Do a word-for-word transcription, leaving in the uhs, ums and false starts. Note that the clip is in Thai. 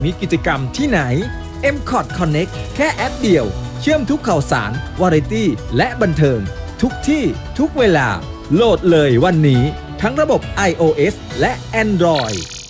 มีกิจกรรมที่ไหน เอ็ม คอท Connect แค่แอปเดียวเชื่อมทุกข่าวสาร วาไรตี้ และบันเทิง ทุกที่ทุกเวลาโหลดเลยวันนี้ทั้งระบบ iOS และ Android